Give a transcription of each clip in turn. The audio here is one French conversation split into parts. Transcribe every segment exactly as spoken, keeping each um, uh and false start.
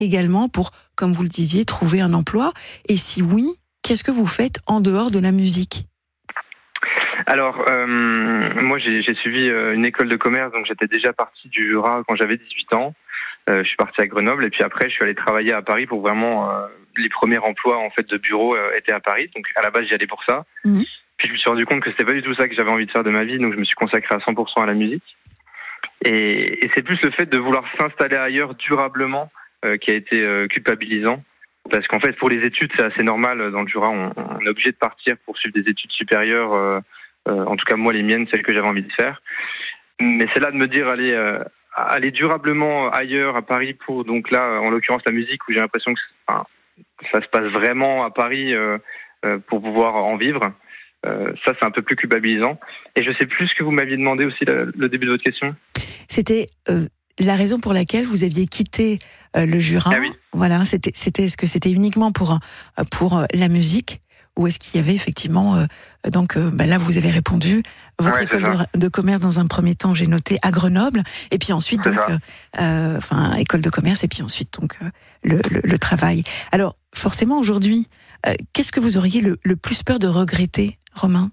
également pour, comme vous le disiez, trouver un emploi? Et si oui, qu'est-ce que vous faites en dehors de la musique? Alors, euh, moi, j'ai, j'ai suivi euh, une école de commerce, donc j'étais déjà parti du Jura quand j'avais dix-huit ans. Euh, je suis parti à Grenoble et puis après, je suis allé travailler à Paris pour vraiment euh, les premiers emplois en fait de bureau euh, étaient à Paris. Donc, à la base, j'y allais pour ça. Mmh. Puis, je me suis rendu compte que c'était pas du tout ça que j'avais envie de faire de ma vie, donc je me suis consacré à cent pour cent à la musique. Et, et c'est plus le fait de vouloir s'installer ailleurs durablement euh, qui a été euh, culpabilisant. Parce qu'en fait, pour les études, c'est assez normal. Dans le Jura, on, on est obligé de partir pour suivre des études supérieures. Euh, euh, en tout cas, moi, les miennes, celles que j'avais envie de faire. Mais c'est là de me dire, aller, euh, aller durablement ailleurs, à Paris, pour donc là, en l'occurrence, la musique, où j'ai l'impression que enfin, ça se passe vraiment à Paris euh, euh, pour pouvoir en vivre. Euh, ça, c'est un peu plus culpabilisant. Et je sais plus ce que vous m'aviez demandé aussi, le, le début de votre question. C'était euh, la raison pour laquelle vous aviez quitté euh, le Jura. Ah oui. Voilà, c'était, c'était, est-ce que c'était uniquement pour, pour la musique, ou est-ce qu'il y avait effectivement, euh, donc euh, bah là vous avez répondu, votre ouais, école de, de commerce dans un premier temps, j'ai noté à Grenoble, et puis ensuite c'est donc, euh, enfin école de commerce, et puis ensuite donc euh, le, le, le travail. Alors forcément aujourd'hui, euh, qu'est-ce que vous auriez le, le plus peur de regretter, Romain?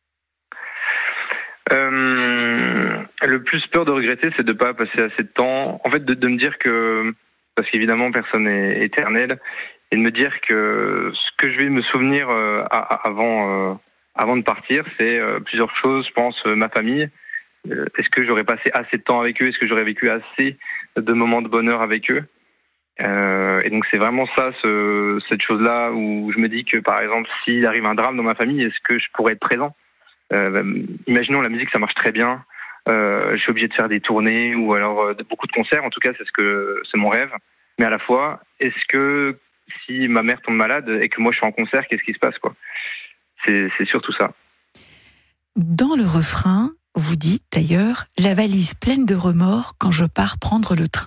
euh, Le plus peur de regretter, c'est de ne pas passer assez de temps, en fait de, de me dire que, parce qu'évidemment personne n'est éternel, et de me dire que ce que je vais me souvenir euh, avant, euh, avant de partir, c'est euh, plusieurs choses. Je pense euh, ma famille. Euh, est-ce que j'aurais passé assez de temps avec eux? Est-ce que j'aurais vécu assez de moments de bonheur avec eux? euh, Et donc c'est vraiment ça, ce, cette chose-là où je me dis que par exemple, s'il arrive un drame dans ma famille, est-ce que je pourrais être présent? euh, Imaginons la musique, ça marche très bien. Euh, je suis obligé de faire des tournées ou alors euh, beaucoup de concerts. En tout cas, c'est ce que c'est mon rêve. Mais à la fois, est-ce que si ma mère tombe malade et que moi je suis en concert, qu'est-ce qui se passe, quoi? C'est, c'est surtout ça. Dans le refrain, vous dites d'ailleurs « La valise pleine de remords quand je pars prendre le train ».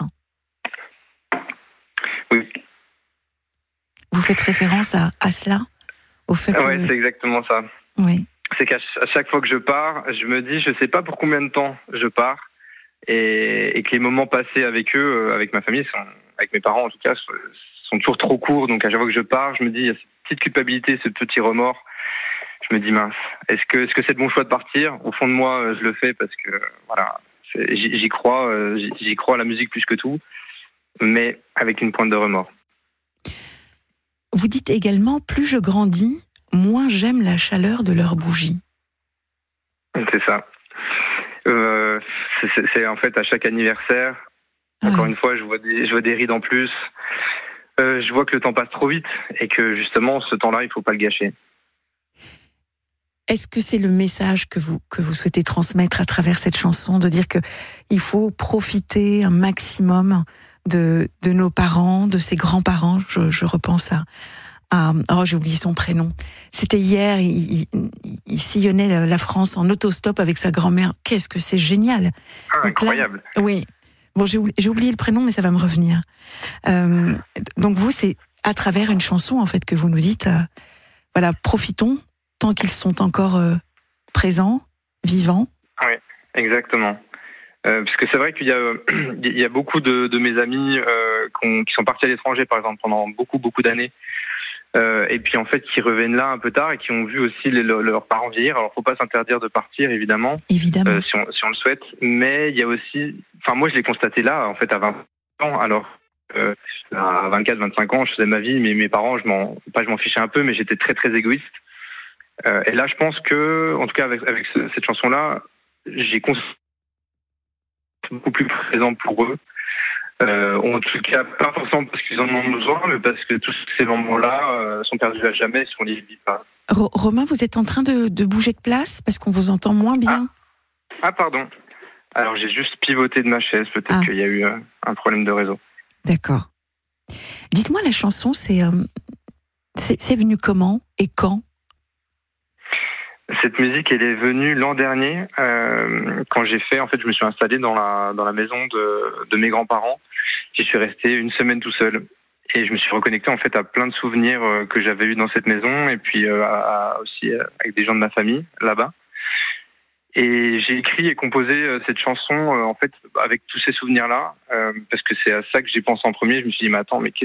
Oui. Vous faites référence à, à cela, au fait que... Oui, c'est exactement ça. Oui. C'est qu'à chaque fois que je pars, je me dis, je sais pas pour combien de temps je pars, et, et que les moments passés avec eux, avec ma famille, sont, avec mes parents en tout cas, sont toujours trop courts. Donc à chaque fois que je pars, je me dis, il y a cette petite culpabilité, ce petit remords. Je me dis, mince, est-ce que est-ce que c'est le bon choix de partir? Au fond de moi, je le fais parce que voilà, c'est, j'y, j'y crois, j'y, j'y crois à la musique plus que tout, mais avec une pointe de remords. Vous dites également, plus je grandis, moins j'aime la chaleur de leurs bougies. C'est ça. Euh, c'est, c'est, c'est en fait à chaque anniversaire. Encore ouais. une fois, je vois des, je vois des rides en plus. Euh, je vois que le temps passe trop vite et que justement, ce temps-là, il faut pas le gâcher. Est-ce que c'est le message que vous que vous souhaitez transmettre à travers cette chanson, de dire que il faut profiter un maximum de de nos parents, de ses grands-parents? Je, je repense à à oh j'ai oublié son prénom. C'était hier, il, il, il sillonnait la France en autostop avec sa grand-mère. Qu'est-ce que c'est génial! Ah, donc incroyable. Là, oui. Bon, j'ai, j'ai oublié le prénom, mais ça va me revenir. Euh, donc vous, c'est à travers une chanson en fait que vous nous dites, euh, voilà, profitons tant qu'ils sont encore euh, présents, vivants. Oui, exactement. Euh, parce que c'est vrai qu'il y a, il y a beaucoup de, de mes amis euh, qui sont partis à l'étranger, par exemple, pendant beaucoup, beaucoup d'années. Euh, et puis en fait, qui reviennent là un peu tard et qui ont vu aussi les, leurs parents vieillir. Alors, faut pas s'interdire de partir, évidemment, évidemment. Euh, si, on, si on le souhaite. Mais il y a aussi, enfin moi, je l'ai constaté là, en fait, à vingt ans. Alors, euh, à vingt-quatre, vingt-cinq ans, je faisais ma vie, mais mes parents, je m'en, pas, je m'en fichais un peu, mais j'étais très, très égoïste. Euh, et là, je pense que, en tout cas, avec, avec ce, cette chanson-là, j'ai constaté beaucoup plus présent pour eux. Euh, en tout cas, pas forcément parce qu'ils en ont besoin, mais parce que tous ces moments-là euh, sont perdus à jamais si on les vit pas. R- Romain, vous êtes en train de, de bouger de place parce qu'on vous entend moins bien. Ah, ah pardon. Alors j'ai juste pivoté de ma chaise, peut-être ah. qu'il y a eu euh, un problème de réseau. D'accord. Dites-moi, la chanson, c'est, euh, c'est, c'est venu comment et quand? Cette musique, elle est venue l'an dernier, euh, quand j'ai fait, en fait, je me suis installé dans la dans la maison de, de mes grands-parents. J'y suis resté une semaine tout seul. Et je me suis reconnecté, en fait, à plein de souvenirs euh, que j'avais eus dans cette maison, et puis euh, à, à aussi euh, avec des gens de ma famille, là-bas. Et j'ai écrit et composé euh, cette chanson, euh, en fait, avec tous ces souvenirs-là, euh, parce que c'est à ça que j'ai pensé en premier. Je me suis dit, mais attends, mais